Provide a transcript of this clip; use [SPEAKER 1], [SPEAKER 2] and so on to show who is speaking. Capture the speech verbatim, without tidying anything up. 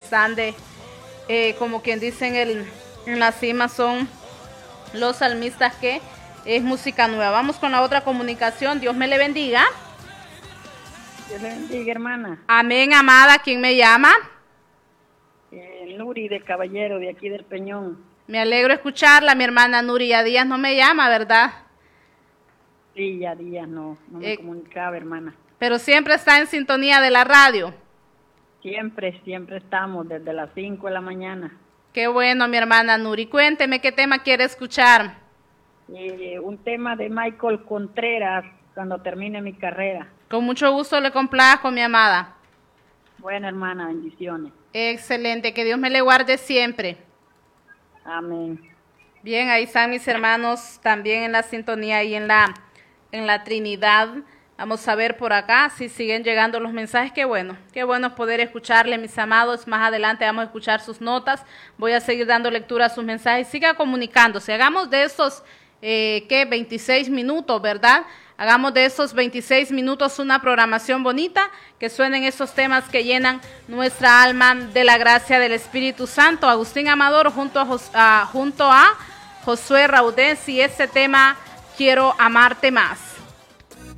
[SPEAKER 1] están de, eh, como quien dice en, el, en la cima, son los salmistas, que es música nueva. Vamos con la otra comunicación. Dios me le bendiga.
[SPEAKER 2] Dios le bendiga, hermana.
[SPEAKER 1] Amén, amada. ¿Quién me llama?
[SPEAKER 2] Eh, Nuri de Caballero, de aquí del Peñón.
[SPEAKER 1] Me alegro escucharla, mi hermana Nuri. Ya días no me llama, ¿verdad?
[SPEAKER 2] Sí, ya días no, no me
[SPEAKER 1] Eh,
[SPEAKER 2] comunicaba, hermana.
[SPEAKER 1] Pero siempre está en sintonía de la radio.
[SPEAKER 2] Siempre, siempre estamos, desde las cinco de la mañana.
[SPEAKER 1] Qué bueno, mi hermana Nuri. Cuénteme qué tema quiere escuchar.
[SPEAKER 2] Eh, un tema de Michael Contreras, cuando termine mi carrera.
[SPEAKER 1] Con mucho gusto le complazco, mi amada.
[SPEAKER 2] Bueno, hermana, bendiciones.
[SPEAKER 1] Excelente, que Dios me le guarde siempre.
[SPEAKER 2] Amén.
[SPEAKER 1] Bien, ahí están mis hermanos también en la sintonía y en la, en la Trinidad. Vamos a ver por acá si siguen llegando los mensajes. Qué bueno, qué bueno poder escucharle, mis amados. Más adelante vamos a escuchar sus notas. Voy a seguir dando lectura a sus mensajes. Siga comunicándose. Hagamos de esos, eh, ¿qué? veintiséis minutos, ¿verdad? Hagamos de esos veintiséis minutos una programación bonita, que suenen esos temas que llenan nuestra alma de la gracia del Espíritu Santo. Agustín Amador junto a, Jos, uh, junto a Josué Raudés y ese tema, Quiero amarte más.